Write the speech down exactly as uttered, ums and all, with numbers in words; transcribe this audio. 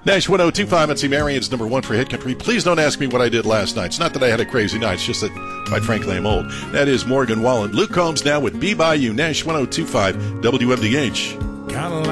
Nash one oh two point five, N C Marion's number one for Hit Country. Please don't ask me what I did last night. It's not that I had a crazy night. It's just that, quite frankly, I'm old. That is Morgan Wallen. Luke Combs now with Be By You. Nash one oh two point five, W M D H. Got a